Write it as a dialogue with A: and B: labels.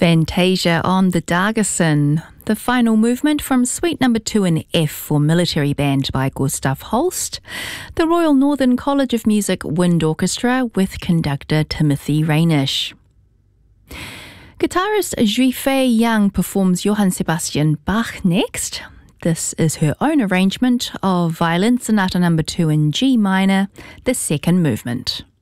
A: Fantasia on the Daggerson, the final movement from Suite No. 2 in F for Military Band by Gustav Holst, the Royal Northern College of Music Wind Orchestra with conductor Timothy Rainish. Guitarist Zhi-Fei Yang performs Johann Sebastian Bach next. This is her own arrangement of Violin Sonata No. 2 in G minor, the second movement.